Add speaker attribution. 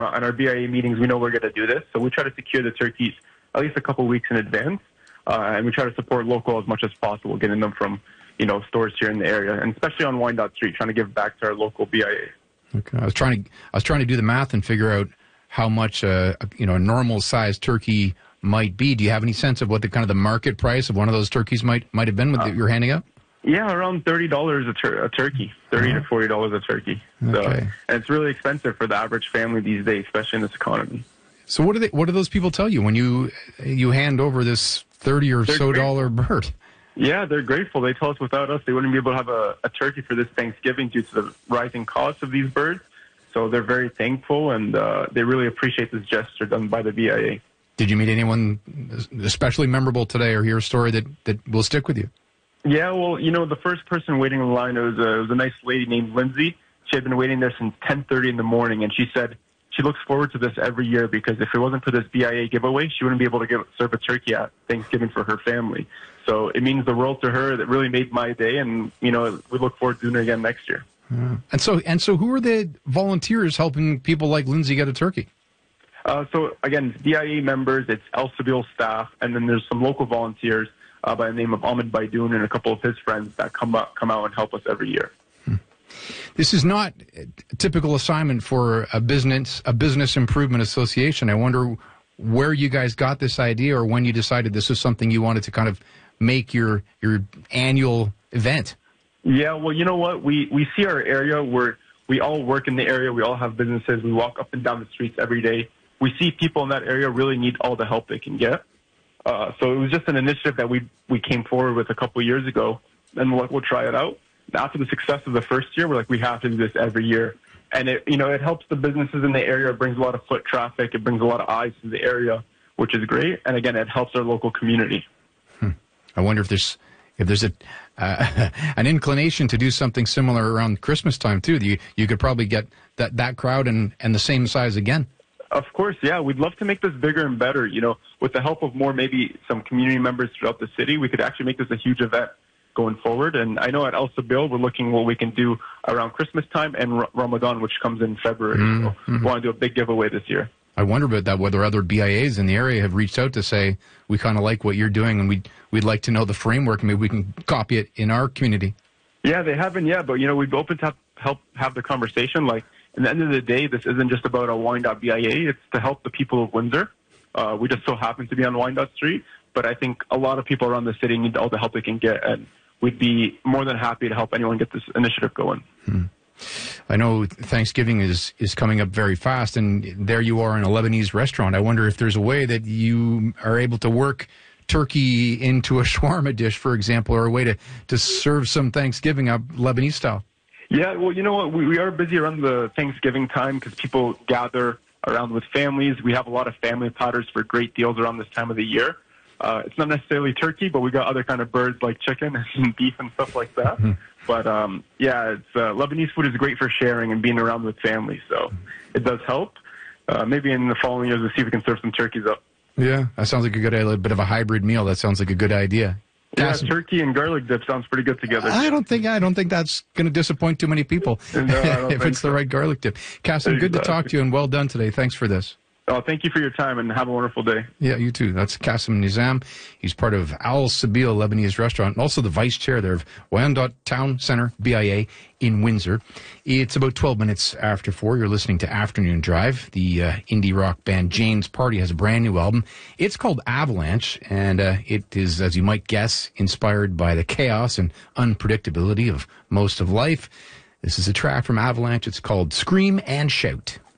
Speaker 1: at our BIA meetings, we know we're going to do this, so we try to secure the turkeys at least a couple weeks in advance, and we try to support local as much as possible, getting them from stores here in the area, and especially on Wyandotte Street, trying to give back to our local BIA.
Speaker 2: Okay, I was trying to do the math and figure out how much a normal sized turkey might be. Do you have any sense of what the market price of one of those turkeys might have been that you're handing out?
Speaker 1: Yeah, around $30 a turkey, $30 to $40 a turkey. So,
Speaker 2: okay.
Speaker 1: And it's really expensive for the average family these days, especially in this economy.
Speaker 2: So what do those people tell you when you hand over this $30 or so dollar bird?
Speaker 1: Yeah, they're grateful. They tell us without us, they wouldn't be able to have a turkey for this Thanksgiving due to the rising cost of these birds. So they're very thankful, and they really appreciate this gesture done by the BIA.
Speaker 2: Did you meet anyone especially memorable today or hear a story that will stick with you?
Speaker 1: Yeah, well, the first person waiting in line, it was a nice lady named Lindsay. She had been waiting there since 10:30 in the morning, and she said she looks forward to this every year because if it wasn't for this BIA giveaway, she wouldn't be able to serve a turkey at Thanksgiving for her family. So it means the world to her. That really made my day, and we look forward to doing it again next year.
Speaker 2: Yeah. And so who are the volunteers helping people like Lindsay get a turkey?
Speaker 1: So again, it's BIA members, it's El Sabil staff, and then there's some local volunteers by the name of Ahmed Baidoun and a couple of his friends that come out and help us every year.
Speaker 2: This is not a typical assignment for a business improvement association. I wonder where you guys got this idea or when you decided this was something you wanted to kind of make your annual event.
Speaker 1: Yeah, well, you know what? We see our area where we all work in the area. We all have businesses. We walk up and down the streets every day. We see people in that area really need all the help they can get. So it was just an initiative that we came forward with a couple of years ago, and we'll try it out. After the success of the first year, we're like, we have to do this every year. And it helps the businesses in the area. It brings a lot of foot traffic. It brings a lot of eyes to the area, which is great. And again, it helps our local community.
Speaker 2: I wonder if there's an inclination to do something similar around Christmas time too. You could probably get that crowd and the same size again.
Speaker 1: Of course, yeah. We'd love to make this bigger and better. With the help of maybe some community members throughout the city, we could actually make this a huge event going forward. And I know at El Sabil, we're looking what we can do around Christmas time and Ramadan, which comes in February. So we want to do a big giveaway this year.
Speaker 2: I wonder about that, whether other BIAs in the area have reached out to say, we kind of like what you're doing and we'd like to know the framework. Maybe we can copy it in our community. Yeah,
Speaker 1: they haven't yet, but, we'd be open to help have the conversation. Like, at the end of the day, this isn't just about a Wyandotte BIA. It's to help the people of Windsor. We just so happen to be on Wyandotte Street, but I think a lot of people around the city need all the help they can get, and we'd be more than happy to help anyone get this initiative going.
Speaker 2: I know Thanksgiving is coming up very fast, and there you are in a Lebanese restaurant. I wonder if there's a way that you are able to work turkey into a shawarma dish, for example, or a way to serve some Thanksgiving up Lebanese style. Yeah, well, you know what? We are busy around the Thanksgiving time because people gather around with families. We have a lot of family platters for great deals around this time of the year. It's not necessarily turkey, but we got other kind of birds like chicken and beef and stuff like that. But Lebanese food is great for sharing and being around with family, so it does help. Maybe in the following years, we'll see if we can serve some turkeys up. Yeah, that sounds like a good idea. A bit of a hybrid meal. That sounds like a good idea. Yeah, turkey and garlic dip sounds pretty good together. I don't think that's going to disappoint too many people if it's the right garlic dip. Kasim, good to talk to you and well done today. Thanks for this. Oh, thank you for your time and have a wonderful day. Yeah, you too. That's Kasim Nizam. He's part of Al Sabil Lebanese Restaurant and also the vice chair there of Wyandotte Town Centre BIA in Windsor. It's about 12 minutes after 4. You're listening to Afternoon Drive. The indie rock band Jane's Party has a brand new album. It's called Avalanche, and it is, as you might guess, inspired by the chaos and unpredictability of most of life. This is a track from Avalanche. It's called Scream and Shout.